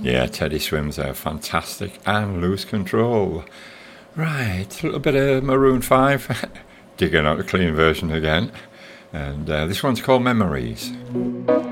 Yeah, Teddy Swims are fantastic and Lose Control. Right, a little bit of Maroon 5, digging out a clean version again. And this one's called Memories.